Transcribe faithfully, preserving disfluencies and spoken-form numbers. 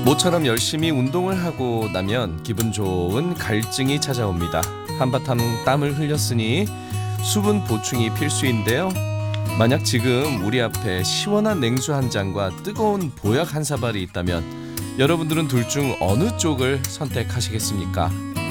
모처럼 열심히 운동을 하고 나면 기분 좋은 갈증이 찾아옵니다. 한바탕 땀을 흘렸으니 수분 보충이 필수인데요. 만약 지금 우리 앞에 시원한 냉수 한 잔과 뜨거운 보약 한 사발이 있다면 여러분들은 둘 중 어느 쪽을 선택하시겠습니까?